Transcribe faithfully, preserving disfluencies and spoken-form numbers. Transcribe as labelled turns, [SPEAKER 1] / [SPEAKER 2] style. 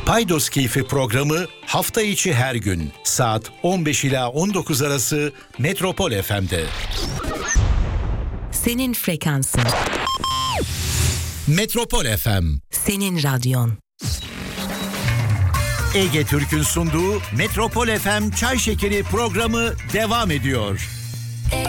[SPEAKER 1] Paydos Keyfi programı hafta içi her gün saat on beş ila on dokuz arası Metropol F M'de.
[SPEAKER 2] Senin frekansın.
[SPEAKER 1] Metropol F M.
[SPEAKER 2] Senin radyon.
[SPEAKER 1] Ege Türk'ün sunduğu Metropol F M Çay Şekeri programı devam ediyor.